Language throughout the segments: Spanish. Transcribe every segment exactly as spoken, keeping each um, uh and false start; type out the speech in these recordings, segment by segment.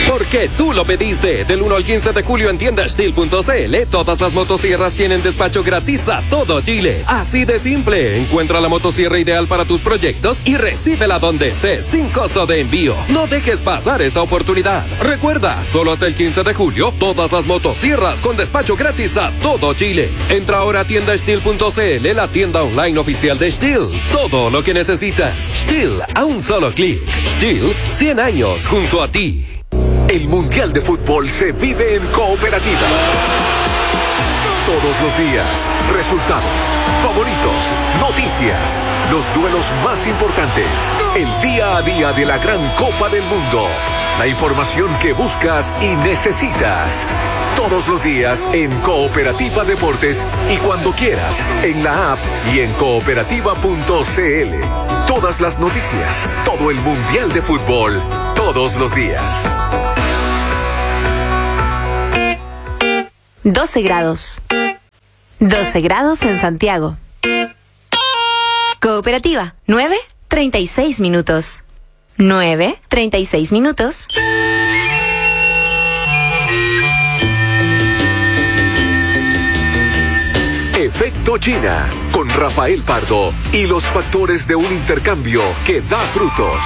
Porque tú lo pediste. Del uno al quince de julio en tienda steel punto c l, todas las motosierras tienen despacho gratis a todo Chile. Así de simple. Encuentra la motosierra ideal para tus proyectos y recíbela donde estés, sin costo de envío. No dejes pasar esta oportunidad. Recuerda, solo hasta el quince de julio, todas las motosierras con despacho gratis a todo Chile. Entra ahora a tienda steel punto c l, la tienda online oficial de Steel. Todo lo que necesitas. Steel, a un solo clic. Steel, cien años junto a ti. El Mundial de Fútbol se vive en Cooperativa. Todos los días, resultados, favoritos, noticias, los duelos más importantes, el día a día de la gran Copa del Mundo, la información que buscas y necesitas. Todos los días en Cooperativa Deportes y cuando quieras en la app y en cooperativa punto c l. Todas las noticias, todo el Mundial de Fútbol, todos los días. doce grados. doce grados en Santiago. Cooperativa, nueve treinta y seis minutos. nueve treinta y seis minutos. Efecto China, con Rafael Pardo y los factores de un intercambio que da frutos.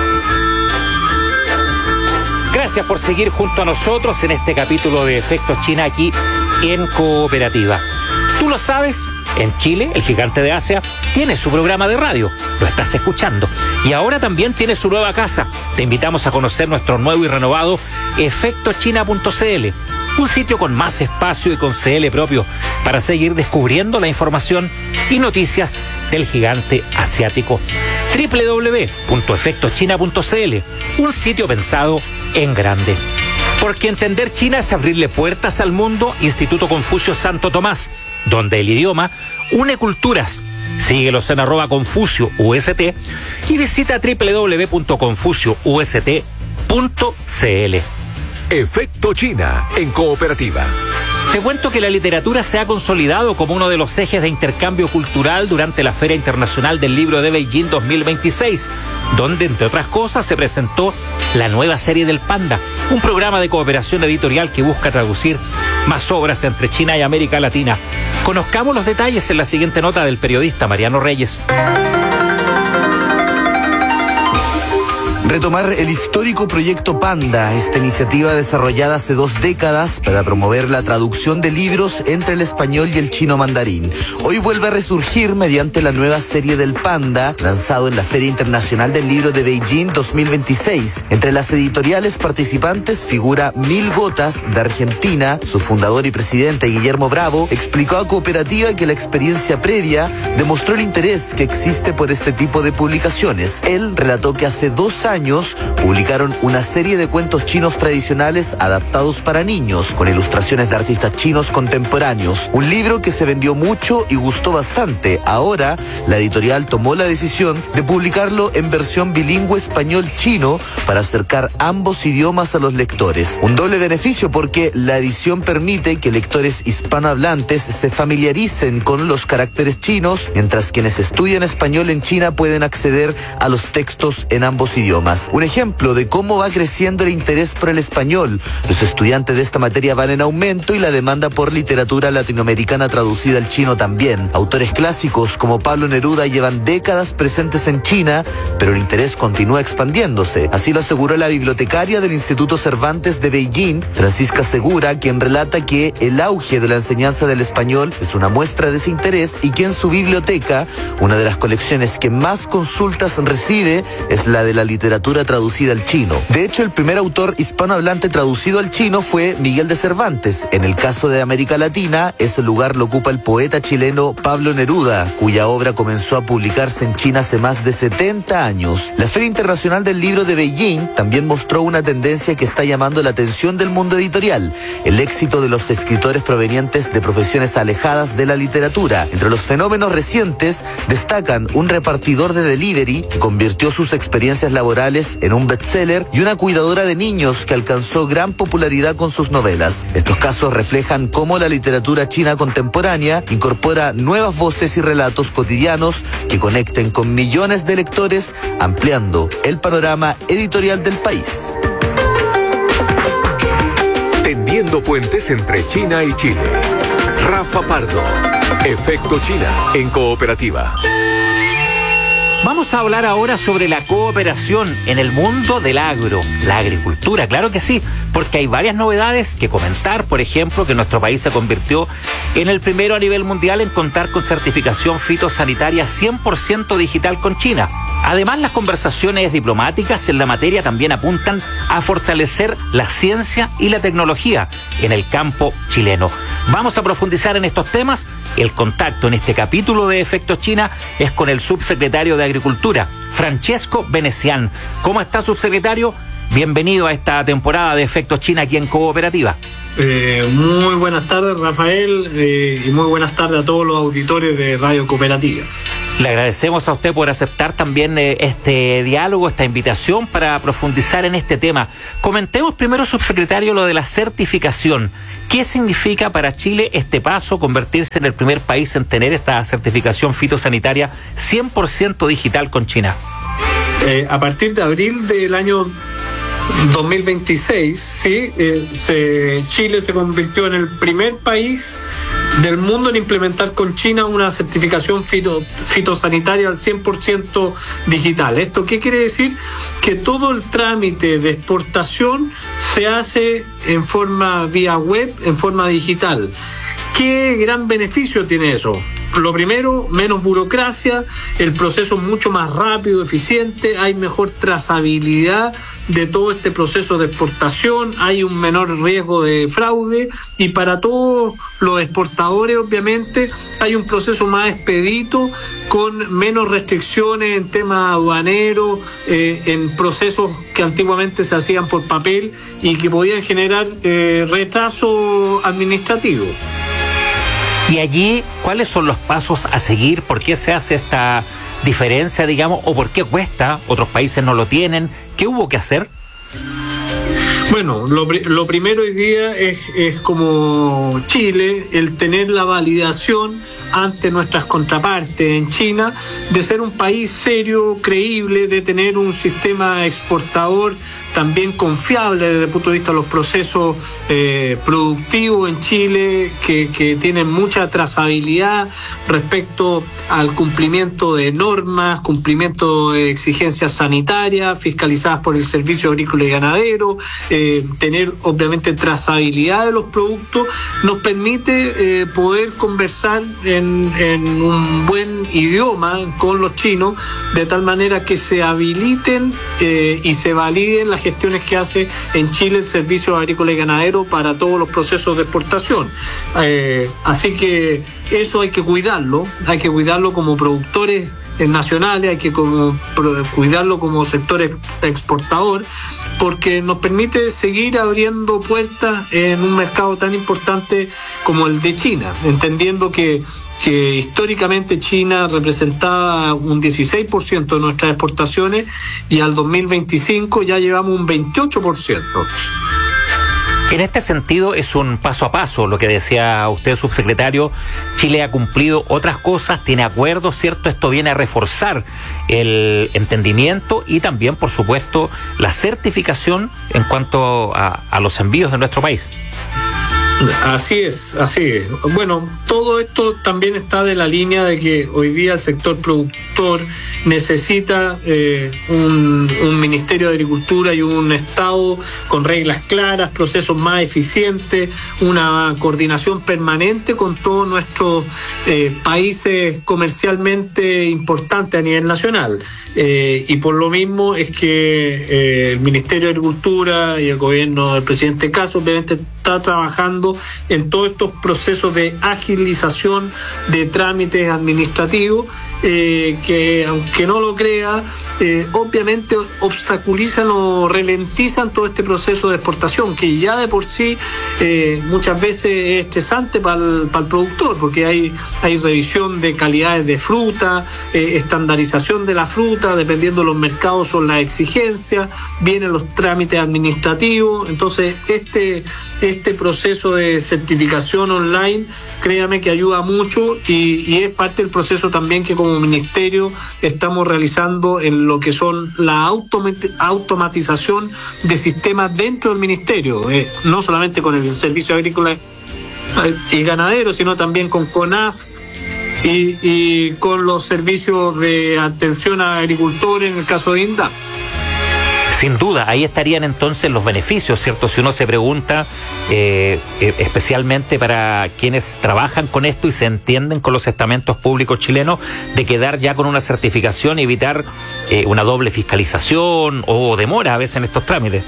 Gracias por seguir junto a nosotros en este capítulo de Efecto China aquí en Cooperativa. Tú lo sabes, en Chile, el gigante de Asia tiene su programa de radio. Lo estás escuchando. Y ahora también tiene su nueva casa. Te invitamos a conocer nuestro nuevo y renovado efecto china punto c l. Un sitio con más espacio y con C L propio para seguir descubriendo la información y noticias del gigante asiático. doble u doble u doble u punto efecto china punto c l. Un sitio pensado en grande. Porque entender China es abrirle puertas al mundo. Instituto Confucio Santo Tomás, donde el idioma une culturas. Síguelos en arroba Confucio U S T y visita doble u doble u doble u punto confucio u s t punto c l. Efecto China en Cooperativa. Te cuento que la literatura se ha consolidado como uno de los ejes de intercambio cultural durante la Feria Internacional del Libro de Beijing dos mil veintiséis, donde, entre otras cosas, se presentó la nueva serie del Panda, un programa de cooperación editorial que busca traducir más obras entre China y América Latina. Conozcamos los detalles en la siguiente nota del periodista Mariano Reyes. Retomar el histórico proyecto Panda, esta iniciativa desarrollada hace dos décadas para promover la traducción de libros entre el español y el chino mandarín. Hoy vuelve a resurgir mediante la nueva serie del Panda, lanzado en la Feria Internacional del Libro de Beijing dos mil veintiséis. Entre las editoriales participantes figura Mil Gotas, de Argentina. Su fundador y presidente, Guillermo Bravo, explicó a Cooperativa que la experiencia previa demostró el interés que existe por este tipo de publicaciones. Él relató que hace dos años publicaron una serie de cuentos chinos tradicionales adaptados para niños, con ilustraciones de artistas chinos contemporáneos. Un libro que se vendió mucho y gustó bastante. Ahora, la editorial tomó la decisión de publicarlo en versión bilingüe español-chino para acercar ambos idiomas a los lectores. Un doble beneficio porque la edición permite que lectores hispanohablantes se familiaricen con los caracteres chinos, mientras quienes estudian español en China pueden acceder a los textos en ambos idiomas. Un ejemplo de cómo va creciendo el interés por el español. Los estudiantes de esta materia van en aumento y la demanda por literatura latinoamericana traducida al chino también. Autores clásicos como Pablo Neruda llevan décadas presentes en China, pero el interés continúa expandiéndose. Así lo aseguró la bibliotecaria del Instituto Cervantes de Beijing, Francisca Segura, quien relata que el auge de la enseñanza del español es una muestra de ese interés y que en su biblioteca, una de las colecciones que más consultas recibe es la de la literatura traducida al chino. De hecho, el primer autor hispanohablante traducido al chino fue Miguel de Cervantes. En el caso de América Latina, ese lugar lo ocupa el poeta chileno Pablo Neruda, cuya obra comenzó a publicarse en China hace más de setenta años. La Feria Internacional del Libro de Beijing también mostró una tendencia que está llamando la atención del mundo editorial: el éxito de los escritores provenientes de profesiones alejadas de la literatura. Entre los fenómenos recientes destacan un repartidor de delivery que convirtió sus experiencias laborales en un bestseller y una cuidadora de niños que alcanzó gran popularidad con sus novelas. Estos casos reflejan cómo la literatura china contemporánea incorpora nuevas voces y relatos cotidianos que conecten con millones de lectores, ampliando el panorama editorial del país. tendiendo puentes entre China y Chile. Rafa Pardo, Efecto China en Cooperativa. Vamos a hablar ahora sobre la cooperación en el mundo del agro, la agricultura, claro que sí, porque hay varias novedades que comentar. Por ejemplo, que nuestro país se convirtió en el primero a nivel mundial en contar con certificación fitosanitaria cien por ciento digital con China. Además, las conversaciones diplomáticas en la materia también apuntan a fortalecer la ciencia y la tecnología en el campo chileno. Vamos a profundizar en estos temas. El contacto en este capítulo de Efecto China es con el subsecretario de Agricultura, Francesco Venecián. ¿Cómo está, subsecretario? Bienvenido a esta temporada de Efecto China aquí en Cooperativa. Eh, muy buenas tardes, Rafael, eh, y muy buenas tardes a todos los auditores de Radio Cooperativa. Le agradecemos a usted por aceptar también eh, este diálogo, esta invitación para profundizar en este tema. Comentemos primero, subsecretario, lo de la certificación. ¿Qué significa para Chile este paso, convertirse en el primer país en tener esta certificación fitosanitaria cien por ciento digital con China? Eh, a partir de abril del año dos mil veintiséis, sí, eh, se, Chile se convirtió en el primer país del mundo en implementar con China una certificación fito, fitosanitaria al cien por ciento digital. ¿Esto qué quiere decir? Que todo el trámite de exportación se hace en forma vía web, en forma digital. ¿Qué gran beneficio tiene eso? Lo primero, menos burocracia, el proceso es mucho más rápido, eficiente, hay mejor trazabilidad de todo este proceso de exportación, hay un menor riesgo de fraude y para todos los exportadores, obviamente, hay un proceso más expedito con menos restricciones en temas aduaneros, eh, en procesos que antiguamente se hacían por papel y que podían generar eh, retraso administrativo. Y allí, ¿cuáles son los pasos a seguir? ¿Por qué se hace esta diferencia, digamos, o por qué cuesta? Otros países no lo tienen. ¿Qué hubo que hacer? Bueno, lo, lo primero hoy día es, es como Chile, el tener la validación ante nuestras contrapartes en China de ser un país serio, creíble, de tener un sistema exportador también confiable desde el punto de vista de los procesos eh, productivos en Chile, que, que tienen mucha trazabilidad respecto al cumplimiento de normas, cumplimiento de exigencias sanitarias fiscalizadas por el Servicio Agrícola y Ganadero, eh, tener obviamente trazabilidad de los productos, nos permite eh, poder conversar en, en un buen idioma con los chinos, de tal manera que se habiliten eh, y se validen las gestiones que hace en Chile el Servicio Agrícola y Ganadero para todos los procesos de exportación. Eh, así que eso hay que cuidarlo, hay que cuidarlo como productores nacionales, hay que como, cuidarlo como sector exportador, porque nos permite seguir abriendo puertas en un mercado tan importante como el de China, entendiendo que que históricamente China representaba un dieciséis por ciento de nuestras exportaciones y al dos mil veinticinco ya llevamos un veintiocho por ciento. En este sentido es un paso a paso, lo que decía usted, subsecretario. Chile ha cumplido otras cosas, tiene acuerdos, ¿cierto? Esto viene a reforzar el entendimiento y también, por supuesto, la certificación en cuanto a, a los envíos de nuestro país. Así es, así es. Bueno, todo esto también está de la línea de que hoy día el sector productor necesita eh, un, un Ministerio de Agricultura y un Estado con reglas claras, procesos más eficientes, una coordinación permanente con todos nuestros eh, países comercialmente importantes a nivel nacional. Eh, y por lo mismo es que eh, el Ministerio de Agricultura y el gobierno del presidente Caso obviamente está trabajando en todos estos procesos de agilización de trámites administrativos eh, que, aunque no lo crea, eh, obviamente obstaculizan o ralentizan todo este proceso de exportación, que ya de por sí eh, muchas veces es estresante para el, para el productor, porque hay, hay revisión de calidades de fruta, eh, estandarización de la fruta, dependiendo de los mercados son las exigencias, vienen los trámites administrativos. Entonces este, este proceso de certificación online, créame que ayuda mucho y, y es parte del proceso también que como como ministerio estamos realizando en lo que son la automatización de sistemas dentro del ministerio, eh, no solamente con el Servicio Agrícola y Ganadero, sino también con CONAF y, y con los servicios de atención a agricultores en el caso de INDAP. Sin duda, ahí estarían entonces los beneficios, ¿cierto? Si uno se pregunta, eh, eh, especialmente para quienes trabajan con esto y se entienden con los estamentos públicos chilenos, de quedar ya con una certificación y evitar eh, una doble fiscalización o demora a veces en estos trámites.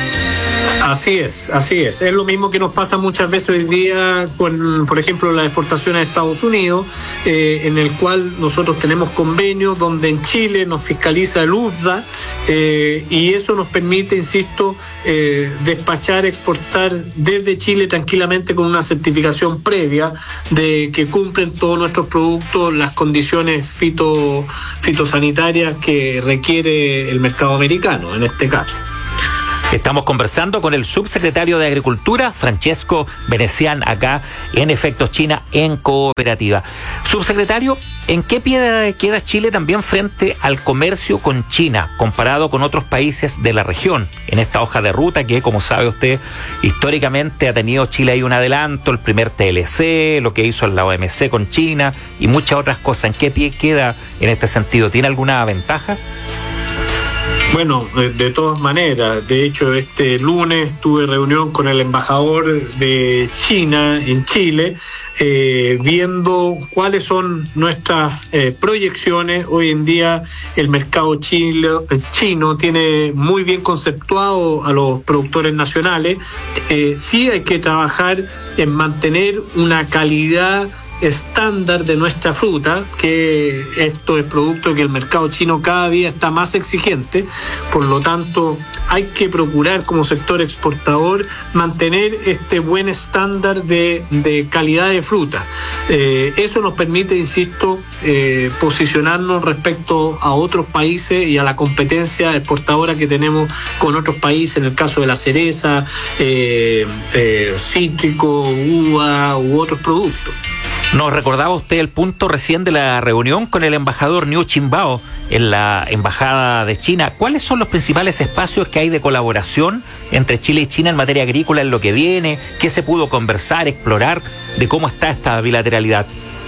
Así es, así es. Es lo mismo que nos pasa muchas veces hoy día con, por ejemplo, la exportación a Estados Unidos, eh, en el cual nosotros tenemos convenios donde en Chile nos fiscaliza el U S D A, eh, y eso nos permite, insisto, eh, despachar, exportar desde Chile tranquilamente con una certificación previa de que cumplen todos nuestros productos las condiciones fito, fitosanitarias que requiere el mercado americano, en este caso. Estamos conversando con el subsecretario de Agricultura, Francesco Venecián, acá en Efectos China en Cooperativa. Subsecretario, ¿en qué pie queda Chile también frente al comercio con China, comparado con otros países de la región? En esta hoja de ruta que, como sabe usted, históricamente ha tenido Chile ahí un adelanto, el primer T L C, lo que hizo la O M C con China y muchas otras cosas. ¿En qué pie queda en este sentido? ¿Tiene alguna ventaja? Bueno, de todas maneras, de hecho este lunes tuve reunión con el embajador de China en Chile, eh, viendo cuáles son nuestras eh, proyecciones. Hoy en día el mercado chino, chino tiene muy bien conceptuado a los productores nacionales. Eh, sí hay que trabajar en mantener una calidad estándar de nuestra fruta, que esto es producto que el mercado chino cada día está más exigente, por lo tanto hay que procurar como sector exportador mantener este buen estándar de, de calidad de fruta. Eh, eso nos permite, insisto, eh, posicionarnos respecto a otros países y a la competencia exportadora que tenemos con otros países, en el caso de la cereza, eh, eh, cítrico, uva u otros productos. Nos recordaba usted el punto recién de la reunión con el embajador Niu Qinbao en la Embajada de China. ¿Cuáles son los principales espacios que hay de colaboración entre Chile y China en materia agrícola en lo que viene? ¿Qué se pudo conversar, explorar de cómo está esta bilateralidad?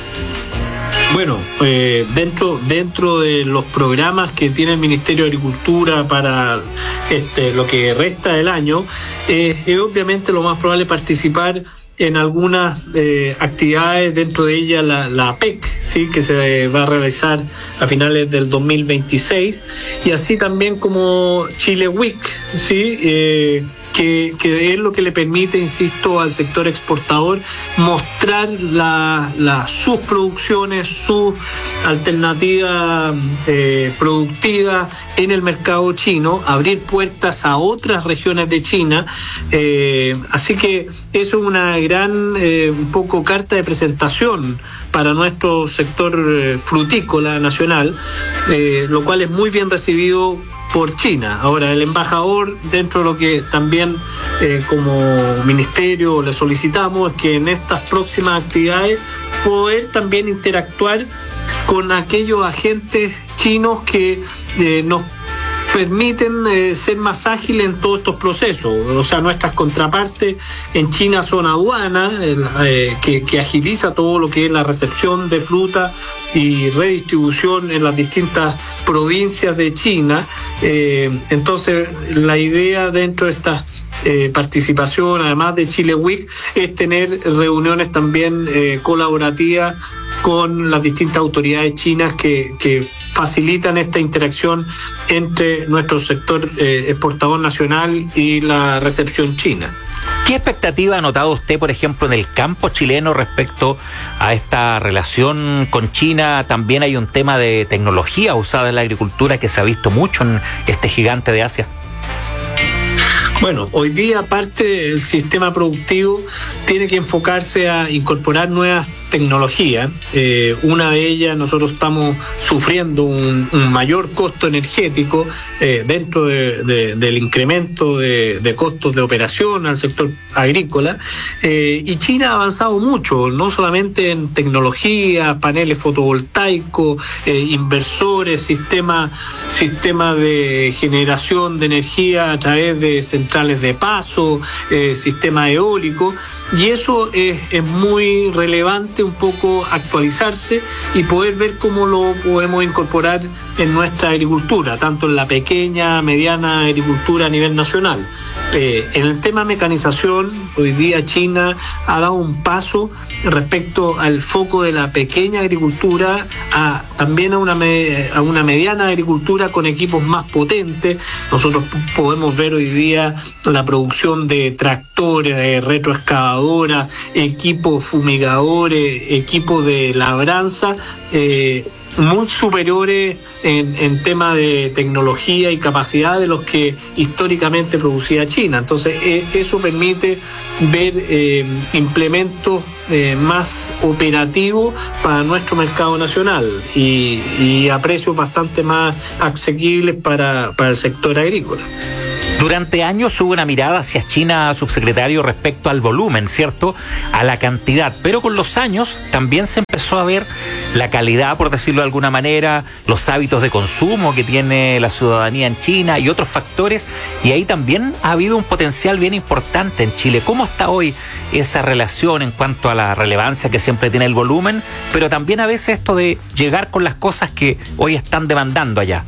Bueno, eh, dentro dentro de los programas que tiene el Ministerio de Agricultura para este lo que resta del año, eh, es obviamente lo más probable participar en algunas eh, actividades, dentro de ella la, la P E C, ¿sí?, que se va a realizar a finales del dos mil veintiséis, y así también como Chile Week, ¿sí?, eh, que, que es lo que le permite, insisto, al sector exportador mostrar la, la, sus producciones, su alternativa eh, productiva en el mercado chino, abrir puertas a otras regiones de China. Eh, así que eso es una gran eh, un poco carta de presentación para nuestro sector eh, frutícola nacional, eh, lo cual es muy bien recibido por China. Ahora, el embajador, dentro de lo que también eh, como ministerio le solicitamos, es que en estas próximas actividades poder también interactuar con aquellos agentes chinos que eh, nos permiten eh, ser más ágiles en todos estos procesos. O sea, nuestras contrapartes en China son aduanas, eh, que, que agiliza todo lo que es la recepción de fruta y redistribución en las distintas provincias de China. Eh, entonces, la idea dentro de esta eh, participación, además de Chile Week, es tener reuniones también eh, colaborativas con las distintas autoridades chinas que, que facilitan esta interacción entre nuestro sector eh, exportador nacional y la recepción china. ¿Qué expectativa ha notado usted, por ejemplo, en el campo chileno respecto a esta relación con China? También hay un tema de tecnología usada en la agricultura que se ha visto mucho en este gigante de Asia. Bueno, hoy día aparte el sistema productivo tiene que enfocarse a incorporar nuevas tecnologías. Eh, una de ellas, nosotros estamos sufriendo un, un mayor costo energético eh, dentro de, de, del incremento de, de costos de operación al sector agrícola, eh, y China ha avanzado mucho, no solamente en tecnología, paneles fotovoltaicos, eh, inversores, sistemas sistema de generación de energía a través de centrales de paso, eh, sistema eólico, y eso es, es muy relevante un poco actualizarse y poder ver cómo lo podemos incorporar en nuestra agricultura, tanto en la pequeña, mediana agricultura a nivel nacional. Eh, en el tema mecanización, hoy día China ha dado un paso respecto al foco de la pequeña agricultura a también a una, me, a una mediana agricultura con equipos más potentes. Nosotros p- podemos ver hoy día la producción de tractores, eh, retroexcavadoras, equipos fumigadores, equipos de labranza, eh, muy superiores en, en tema de tecnología y capacidad de los que históricamente producía China. Entonces eh, eso permite ver eh, implementos eh, más operativos para nuestro mercado nacional y, y a precios bastante más asequibles para, para el sector agrícola. Durante años hubo una mirada hacia China, subsecretario, respecto al volumen, ¿cierto? A la cantidad, pero con los años también se empezó a ver la calidad, por decirlo de alguna manera, los hábitos de consumo que tiene la ciudadanía en China y otros factores, y ahí también ha habido un potencial bien importante en Chile. ¿Cómo está hoy esa relación en cuanto a la relevancia que siempre tiene el volumen, pero también a veces esto de llegar con las cosas que hoy están demandando allá?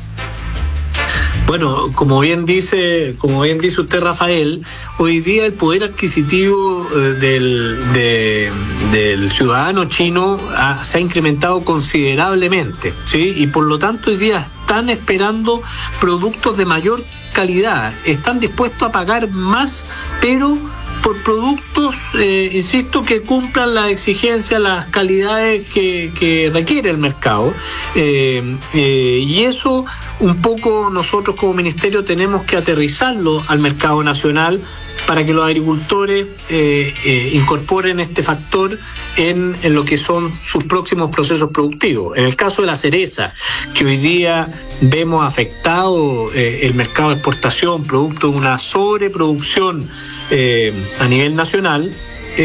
Bueno, como bien dice, como bien dice usted, Rafael, hoy día el poder adquisitivo eh, del, de, del ciudadano chino ha, se ha incrementado considerablemente, ¿sí? Y por lo tanto hoy día están esperando productos de mayor calidad, están dispuestos a pagar más, pero por productos, eh, insisto, que cumplan las exigencias, las calidades que, que requiere el mercado. Eh, eh, y eso un poco nosotros como ministerio tenemos que aterrizarlo al mercado nacional para que los agricultores eh, eh, incorporen este factor en, en lo que son sus próximos procesos productivos. En el caso de la cereza, que hoy día vemos afectado eh, el mercado de exportación, producto de una sobreproducción eh, a nivel nacional,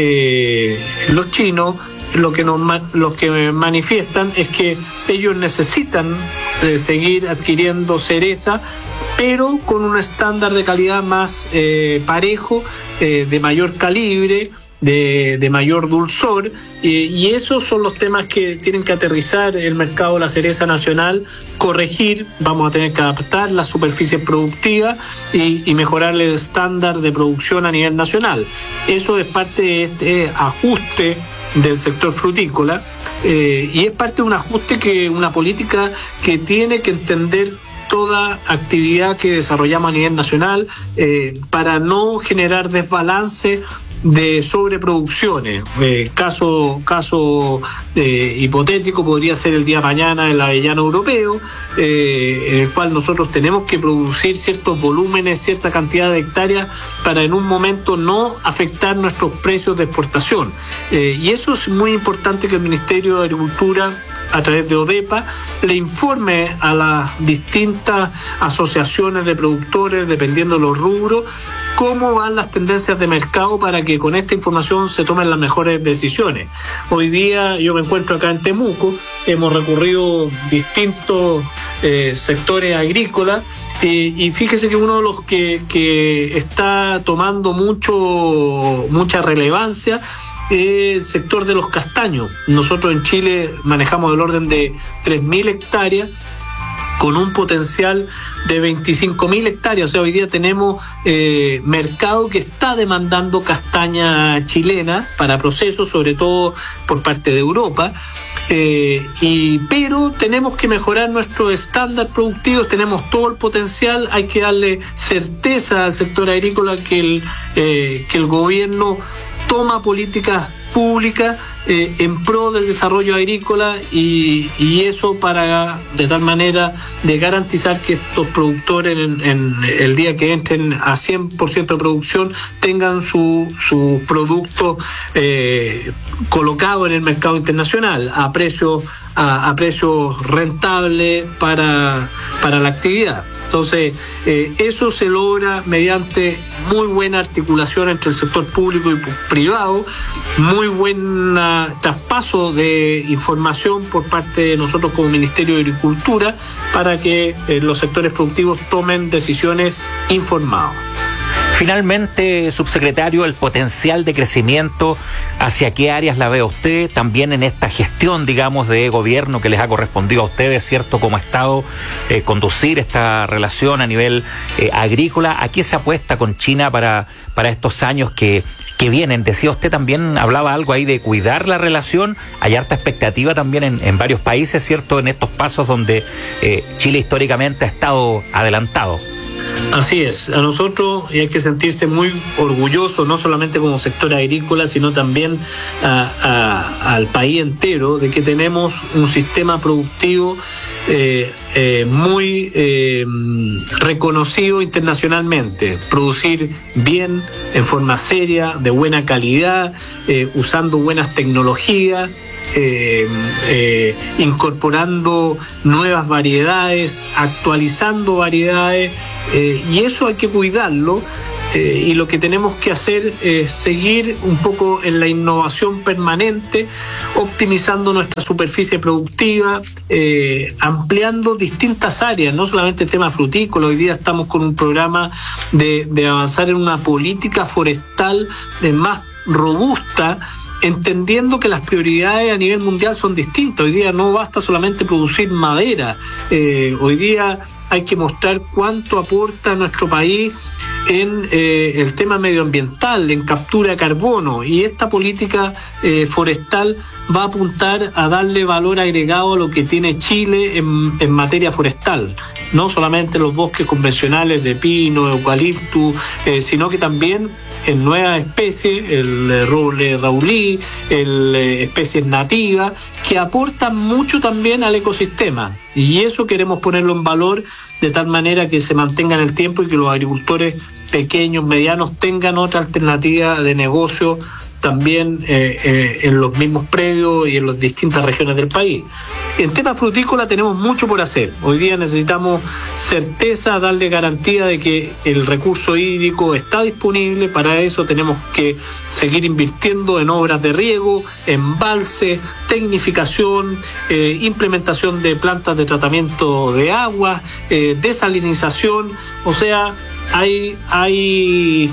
eh, los chinos lo que nos lo que manifiestan es que ellos necesitan eh, seguir adquiriendo cereza, pero con un estándar de calidad más eh, parejo, eh, de mayor calibre, de, de mayor dulzor, eh, y esos son los temas que tienen que aterrizar el mercado de la cereza nacional, corregir, vamos a tener que adaptar las superficies productivas y, y mejorar el estándar de producción a nivel nacional. Eso es parte de este ajuste del sector frutícola, eh, y es parte de un ajuste que una política que tiene que entender toda actividad que desarrollamos a nivel nacional, eh, para no generar desbalance de sobreproducciones. Eh, caso caso eh, hipotético podría ser el día de mañana el avellano europeo, eh, en el cual nosotros tenemos que producir ciertos volúmenes, cierta cantidad de hectáreas para en un momento no afectar nuestros precios de exportación. Eh, y eso es muy importante que el Ministerio de Agricultura, a través de ODEPA, le informe a las distintas asociaciones de productores, dependiendo de los rubros, cómo van las tendencias de mercado para que con esta información se tomen las mejores decisiones. Hoy día yo me encuentro acá en Temuco, hemos recorrido distintos eh, sectores agrícolas, eh, y fíjese que uno de los que, que está tomando mucho mucha relevancia es el sector de los castaños. Nosotros en Chile manejamos del orden de tres mil hectáreas, con un potencial de veinticinco mil hectáreas. O sea, hoy día tenemos eh, mercado que está demandando castaña chilena para procesos, sobre todo por parte de Europa. Eh, y pero tenemos que mejorar nuestro estándar productivo, tenemos todo el potencial, hay que darle certeza al sector agrícola que el, eh, que el gobierno toma políticas públicas eh, en pro del desarrollo agrícola y, y eso para de tal manera de garantizar que estos productores en, en el día que entren a cien por ciento de producción tengan su, su producto eh, colocado en el mercado internacional a precio a, a precio rentable para, para la actividad. Entonces, eh, eso se logra mediante muy buena articulación entre el sector público y privado, muy buen traspaso de información por parte de nosotros como Ministerio de Agricultura para que eh, los sectores productivos tomen decisiones informadas. Finalmente, subsecretario, el potencial de crecimiento, ¿hacia qué áreas la ve usted? También en esta gestión, digamos, de gobierno que les ha correspondido a ustedes, ¿cierto?, como Estado, eh, conducir esta relación a nivel eh, agrícola. ¿A qué se apuesta con China para, para estos años que, que vienen? Decía usted también, hablaba algo ahí de cuidar la relación. Hay harta expectativa también en, en varios países, ¿cierto?, en estos pasos donde eh, Chile históricamente ha estado adelantado. Así es, a nosotros y hay que sentirse muy orgulloso, no solamente como sector agrícola, sino también a, a, al país entero, de que tenemos un sistema productivo eh, eh, muy eh, reconocido internacionalmente. Producir bien, en forma seria, de buena calidad, eh, usando buenas tecnologías, Eh, eh, incorporando nuevas variedades, actualizando variedades, eh, y eso hay que cuidarlo, eh, y lo que tenemos que hacer es seguir un poco en la innovación permanente, optimizando nuestra superficie productiva, eh, ampliando distintas áreas, no solamente el tema frutícola. Hoy día estamos con un programa de, de avanzar en una política forestal de más robusta, entendiendo que las prioridades a nivel mundial son distintas. Hoy día no basta solamente producir madera, eh, hoy día hay que mostrar cuánto aporta nuestro país en eh, el tema medioambiental, en captura de carbono, y esta política eh, forestal va a apuntar a darle valor agregado a lo que tiene Chile en, en materia forestal, no solamente los bosques convencionales de pino, eucalipto, eh, sino que también en nuevas especies, el roble raulí, el, eh, especies nativas, que aportan mucho también al ecosistema. Y eso queremos ponerlo en valor de tal manera que se mantenga en el tiempo y que los agricultores pequeños, medianos, tengan otra alternativa de negocio también eh, eh, en los mismos predios y en las distintas regiones del país. En tema frutícola tenemos mucho por hacer. Hoy día necesitamos certeza, darle garantía de que el recurso hídrico está disponible. Para eso tenemos que seguir invirtiendo en obras de riego, embalse, tecnificación, eh, implementación de plantas de tratamiento de agua, eh, desalinización. O sea, hay... hay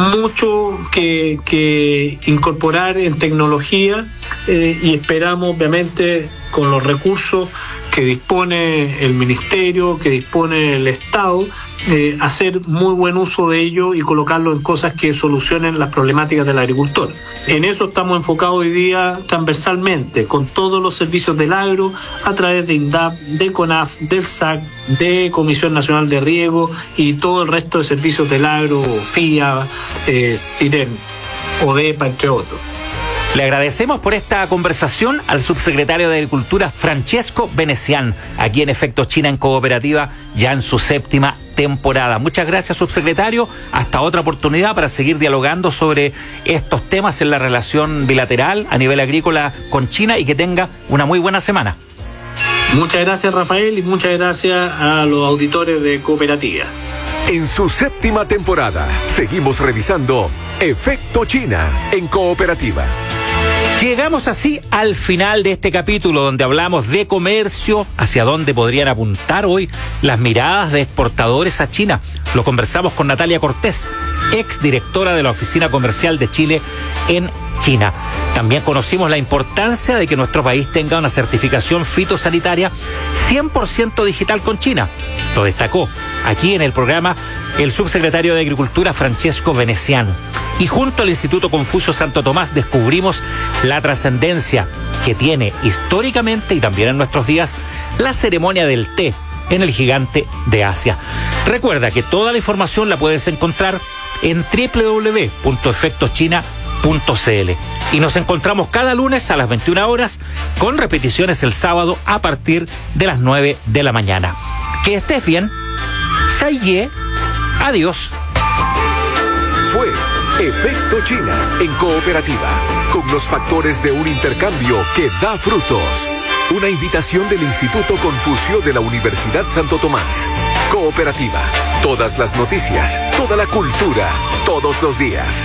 mucho que, que incorporar en tecnología, eh, y esperamos obviamente con los recursos que dispone el Ministerio, que dispone el Estado, eh, hacer muy buen uso de ello y colocarlo en cosas que solucionen las problemáticas del agricultor. En eso estamos enfocados hoy día transversalmente, con todos los servicios del agro, a través de INDAP, de CONAF, del S A C, de Comisión Nacional de Riego y todo el resto de servicios del agro, FIA, eh, SIREN, ODEPA, entre otros. Le agradecemos por esta conversación al subsecretario de Agricultura, Francesco Venecián, aquí en Efecto China en Cooperativa, ya en su séptima temporada. Muchas gracias, subsecretario. Hasta otra oportunidad para seguir dialogando sobre estos temas en la relación bilateral a nivel agrícola con China, y que tenga una muy buena semana. Muchas gracias, Rafael, y muchas gracias a los auditores de Cooperativa. En su séptima temporada, seguimos revisando Efecto China en Cooperativa. Llegamos así al final de este capítulo donde hablamos de comercio, hacia dónde podrían apuntar hoy las miradas de exportadores a China. Lo conversamos con Natalia Cortés, ex directora de la Oficina Comercial de Chile en China. También conocimos la importancia de que nuestro país tenga una certificación fitosanitaria cien por ciento digital con China. Lo destacó aquí en el programa el subsecretario de Agricultura, Francesco Venecián. Y junto al Instituto Confucio Santo Tomás descubrimos la trascendencia que tiene históricamente y también en nuestros días la ceremonia del té en el gigante de Asia. Recuerda que toda la información la puedes encontrar en doble u doble u doble u punto efecto china punto c l. Y nos encontramos cada lunes a las veintiuna horas con repeticiones el sábado a partir de las nueve de la mañana. Que estés bien. Sayé. Adiós. Fue Efecto China en Cooperativa, con los factores de un intercambio que da frutos. Una invitación del Instituto Confucio de la Universidad Santo Tomás. Cooperativa, todas las noticias, toda la cultura, todos los días.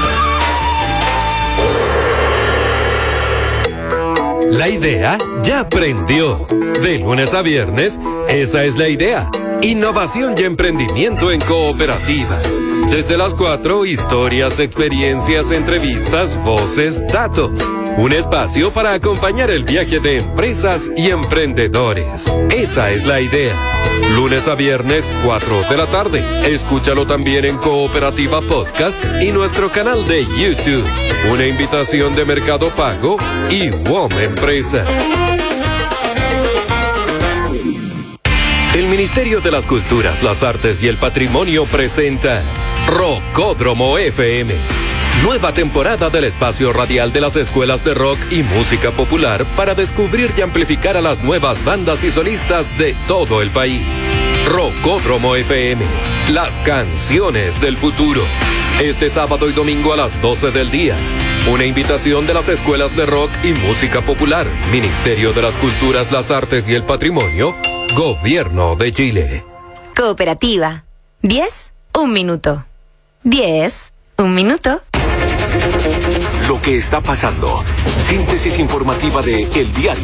La idea ya prendió. De lunes a viernes, esa es la idea. Innovación y emprendimiento en Cooperativa. Desde las cuatro, historias, experiencias, entrevistas, voces, datos. Un espacio para acompañar el viaje de empresas y emprendedores. Esa es la idea. Lunes a viernes, cuatro de la tarde. Escúchalo también en Cooperativa Podcast y nuestro canal de YouTube. Una invitación de Mercado Pago y W O M Empresas. El Ministerio de las Culturas, las Artes y el Patrimonio presenta Rockódromo F M. Nueva temporada del espacio radial de las escuelas de rock y música popular para descubrir y amplificar a las nuevas bandas y solistas de todo el país. Rockódromo F M, las canciones del futuro. Este sábado y domingo a las doce del día. Una invitación de las escuelas de rock y música popular, Ministerio de las Culturas, las Artes y el Patrimonio, Gobierno de Chile. Cooperativa. diez, un minuto. diez, un minuto. Lo que está pasando. Síntesis informativa de El Diario.